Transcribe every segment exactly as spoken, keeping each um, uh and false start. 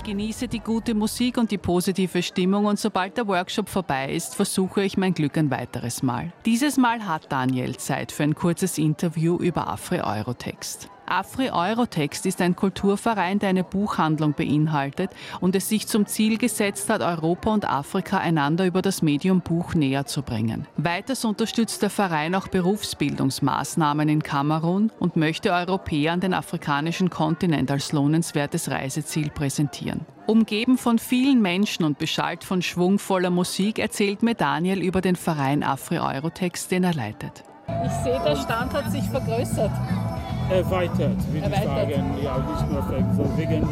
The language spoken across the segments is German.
genieße die gute Musik und die positive Stimmung und sobald der Workshop vorbei ist, versuche ich mein Glück ein weiteres Mal. Dieses Mal hat Daniel Zeit für ein kurzes Interview über Afri-Eurotext. Afri-Eurotext ist ein Kulturverein, der eine Buchhandlung beinhaltet und es sich zum Ziel gesetzt hat, Europa und Afrika einander über das Medium Buch näher zu bringen. Weiters unterstützt der Verein auch Berufsbildungsmaßnahmen in Kamerun und möchte Europäern den afrikanischen Kontinent als lohnenswertes Reiseziel präsentieren. Umgeben von vielen Menschen und beschallt von schwungvoller Musik erzählt mir Daniel über den Verein Afri-Eurotext, den er leitet. Ich sehe, der Stand hat sich vergrößert. Erweitert, würde ich sagen. Ja, nicht nur so wegen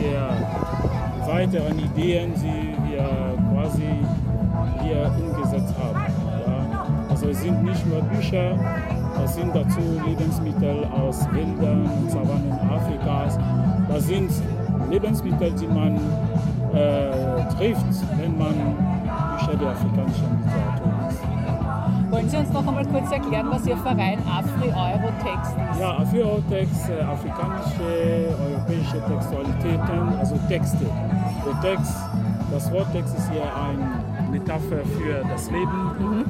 der weiteren Ideen, die wir quasi hier umgesetzt haben. Ja. Also es sind nicht nur Bücher, es sind dazu Lebensmittel aus Wäldern und Savannen Afrikas. Das sind Lebensmittel, die man äh, trifft, wenn man Bücher der afrikanischen Literatur liest. Wollen Sie uns noch einmal kurz erklären, was Ihr Verein Afri-Eurotext ist? Ja, Afri-Eurotext, äh, afrikanische, europäische Textualitäten, also Texte. Der Text, das Wort Text ist hier eine Metapher für das Leben. Mhm.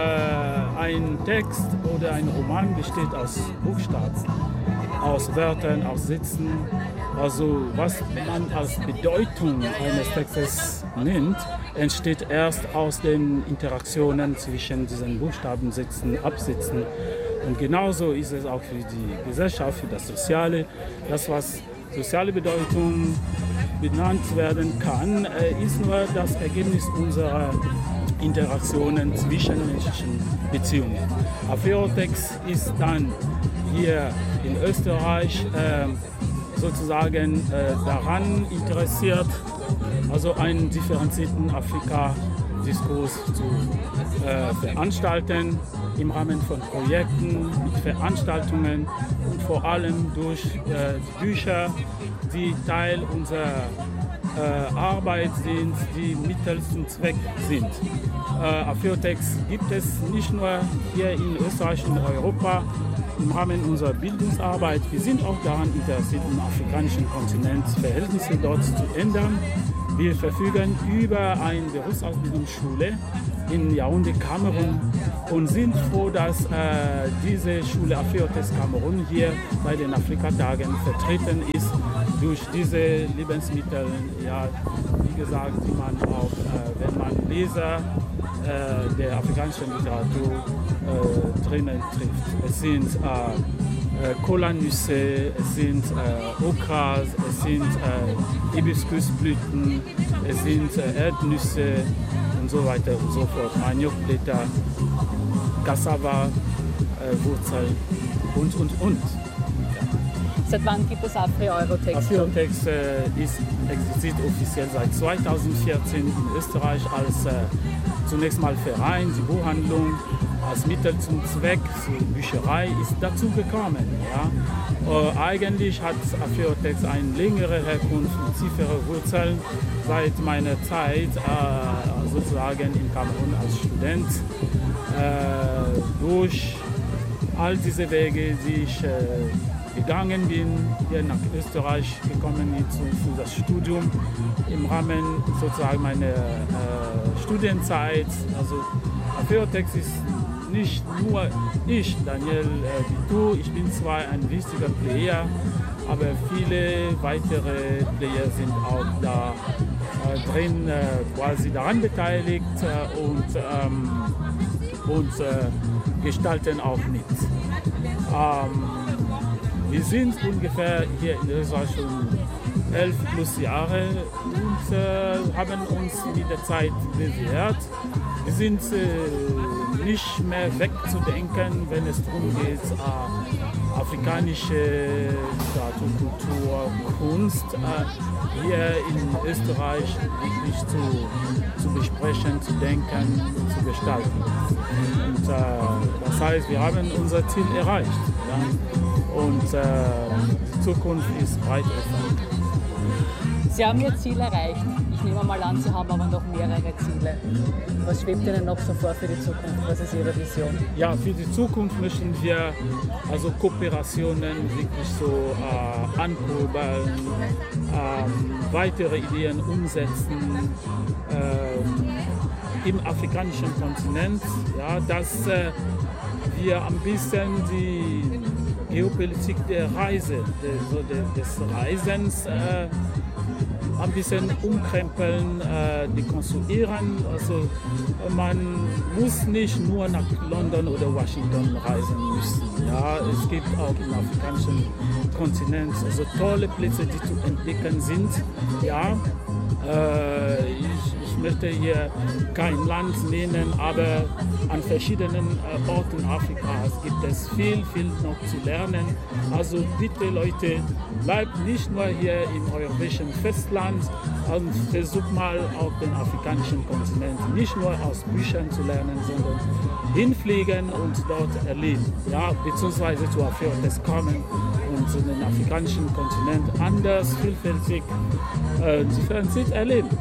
Äh, ein Text oder ein Roman besteht aus Buchstaben, aus Wörtern, aus Sätzen. Also was man als Bedeutung eines Textes nennt, entsteht erst aus den Interaktionen zwischen diesen Buchstaben, Sätzen, Absätzen. Und genauso ist es auch für die Gesellschaft, für das Soziale. Das, was soziale Bedeutung benannt werden kann, ist nur das Ergebnis unserer Interaktionen zwischen menschlichen Beziehungen. Afri-Eurotext ist dann hier in Österreich äh, sozusagen äh, daran interessiert, also einen differenzierten Afrika-Diskurs zu äh, veranstalten im Rahmen von Projekten, mit Veranstaltungen und vor allem durch äh, Bücher, die Teil unserer äh, Arbeit sind, die Mittel zum Zweck sind. Äh, Afri-Eurotext gibt es nicht nur hier in Österreich und Europa im Rahmen unserer Bildungsarbeit. Wir sind auch daran interessiert, im afrikanischen Kontinent Verhältnisse dort zu ändern. Wir verfügen über eine Berufsausbildungsschule in Yaoundé, Kamerun und sind froh, dass äh, diese Schule Afri-Eurotext Kamerun hier bei den Afrikatagen vertreten ist durch diese Lebensmittel, ja, wie gesagt, die man auch, äh, wenn man Leser äh, der afrikanischen Literatur äh, drinnen trifft. Es sind äh, Kolanüsse, es sind äh, Okras, es sind äh, Hibiskusblüten, es sind äh, Erdnüsse und so weiter und so fort. Maniokblätter, Cassava, äh, Wurzeln und, und, und. Seit wann gibt es Afri-Eurotext? Afri-Eurotext äh, ist, existiert offiziell seit zweitausendvierzehn in Österreich als äh, zunächst mal Verein, die Buchhandlung als Mittel zum Zweck, die Bücherei ist dazu gekommen. Ja. Äh, eigentlich hat Afri-Eurotext eine längere Herkunft und tiefere Wurzeln seit meiner Zeit äh, sozusagen in Kamerun als Student. Äh, durch all diese Wege, die ich äh, gegangen bin, hier nach Österreich gekommen bin zu, für das Studium im Rahmen sozusagen meiner äh, Studienzeit. Also Afri-Eurotext ist nicht nur ich, Daniel äh, Bitou, ich bin zwar ein wichtiger Player, aber viele weitere Player sind auch da äh, drin, äh, quasi daran beteiligt äh, und, ähm, und äh, gestalten auch mit. Ähm, Wir sind ungefähr hier in Österreich schon elf plus Jahre und äh, haben uns mit der Zeit bewährt. Wir sind äh, nicht mehr wegzudenken, wenn es darum geht, äh, afrikanische Literatur, Kultur, Kunst äh, hier in Österreich wirklich zu, zu besprechen, zu denken und zu gestalten. Und, äh, das heißt, wir haben unser Ziel erreicht. Ja. und äh, die Zukunft ist weit offen. Sie haben Ihr Ziel erreicht. Ich nehme mal an, Sie haben aber noch mehrere Ziele. Was schwebt Ihnen noch so vor für die Zukunft? Was ist Ihre Vision? Ja, für die Zukunft möchten wir also Kooperationen wirklich so äh, ankurbeln, ähm, weitere Ideen umsetzen äh, im afrikanischen Kontinent, ja, dass äh, wir ein bisschen die Geopolitik der Reise, der, des Reisens äh, ein bisschen umkrempeln, äh, dekonstruieren. Also man muss nicht nur nach London oder Washington reisen müssen. Ja, es gibt auch im afrikanischen Kontinent also tolle Plätze, die zu entdecken sind. Ja, äh, ich, ich möchte hier kein Land nennen, aber an verschiedenen äh, Orten Afrikas gibt es viel, viel noch zu lernen. Also bitte Leute, bleibt nicht nur hier im europäischen Festland und versucht mal auf den afrikanischen Kontinent nicht nur aus Büchern zu lernen, sondern hinfliegen und dort erleben. Ja, beziehungsweise zu Afrikas kommen und den afrikanischen Kontinent anders, vielfältig, äh, differenziert erleben.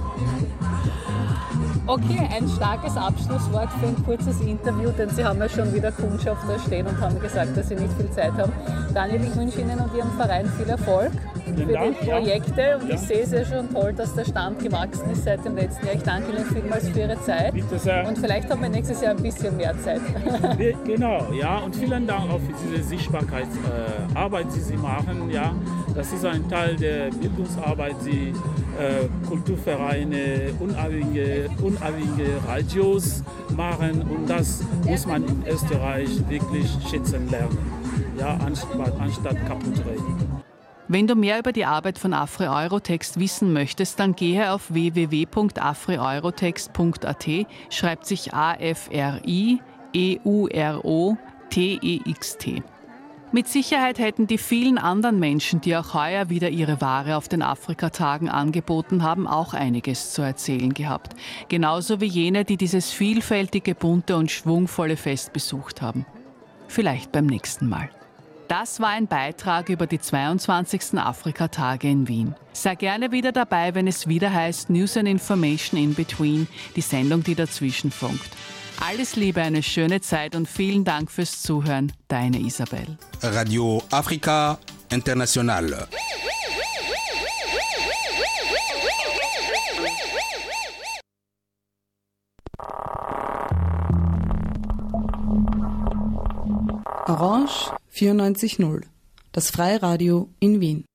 Okay, ein starkes Abschlusswort für ein kurzes Interview, denn Sie haben ja schon wieder Kundschaft da stehen und haben gesagt, dass Sie nicht viel Zeit haben. Daniel, ich wünsche Ihnen und Ihrem Verein viel Erfolg für Dank, die Projekte ja. und ja. ich sehe es ja schon toll, dass der Stand gewachsen ist seit dem letzten Jahr. Ich danke Ihnen vielmals für Ihre Zeit. Bitte sehr. Und vielleicht haben wir nächstes Jahr ein bisschen mehr Zeit. Genau, ja, und vielen Dank auch für diese Sichtbarkeitsarbeit, äh, die Sie machen. Ja. Das ist ein Teil der Bildungsarbeit, die äh, Kulturvereine, unabhängige, unabhängige Radios machen, und das muss man in Österreich wirklich schätzen lernen, ja, anstatt, anstatt kaputt reden. Wenn du mehr über die Arbeit von AfriEurotext wissen möchtest, dann gehe auf w w w punkt afrieurotext punkt a t, schreibt sich A F R I E U R O T E X T. Mit Sicherheit hätten die vielen anderen Menschen, die auch heuer wieder ihre Ware auf den Afrikatagen angeboten haben, auch einiges zu erzählen gehabt. Genauso wie jene, die dieses vielfältige, bunte und schwungvolle Fest besucht haben. Vielleicht beim nächsten Mal. Das war ein Beitrag über die zweiundzwanzigsten Afrikatage in Wien. Sei gerne wieder dabei, wenn es wieder heißt News and Information in Between, die Sendung, die dazwischen funkt. Alles Liebe, eine schöne Zeit und vielen Dank fürs Zuhören. Deine Isabel. Radio Africa International. Orange vierundneunzig Komma null, das Freiradio in Wien.